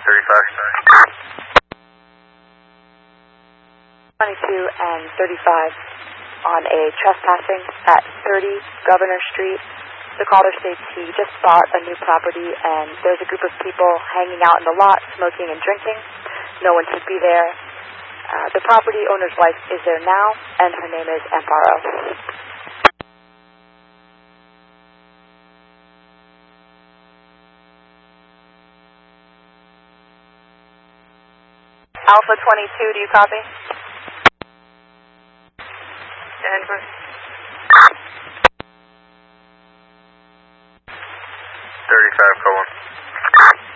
22 and 35 on a trespassing at 30 Governor Street. The caller states he just bought a new property and there's a group of people hanging out in the lot, smoking and drinking. No one should be there. The property owner's wife is there now, and her name is Amparo. Alpha 22, do you copy?